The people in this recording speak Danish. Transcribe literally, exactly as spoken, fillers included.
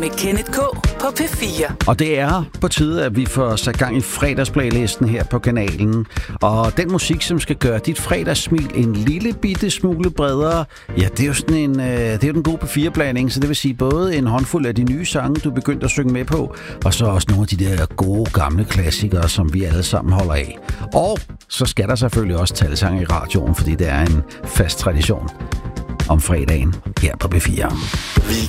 Med Kenneth K på P fire. Og det er på tide, at vi får sat gang i fredagsplaylisten her på kanalen. Og den musik, som skal gøre dit fredagssmil en lille bitte smule bredere, ja, det er jo sådan en, øh, det er jo den gode P fire-blanding. Så det vil sige både en håndfuld af de nye sange, du er begyndt at synge med på, og så også nogle af de der gode gamle klassikere, som vi alle sammen holder af. Og så skal der selvfølgelig også talsange i radioen, fordi det er en fast tradition om fredagen her på P fire. Vi